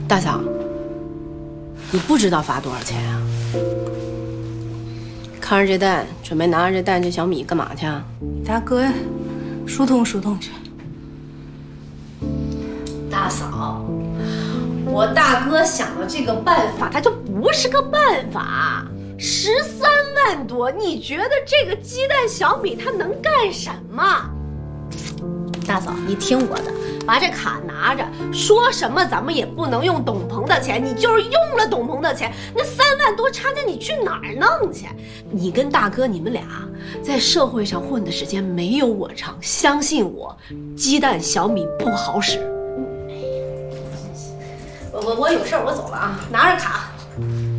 大嫂，你不知道罚多少钱啊？看着这蛋，准备拿着这蛋这小米干嘛去啊？ 大哥呀，疏通疏通去。 大嫂，我大哥想的这个办法，它就不是个办法。13万多，你觉得这个鸡蛋小米它能干什么？大嫂，你听我的，把这卡拿着，说什么咱们也不能用董鹏的钱，你就是用了董鹏的钱，那3万多差价你去哪儿弄去？你跟大哥你们俩在社会上混的时间没有我长，相信我，鸡蛋小米不好使。我有事儿，我走了啊，拿着卡。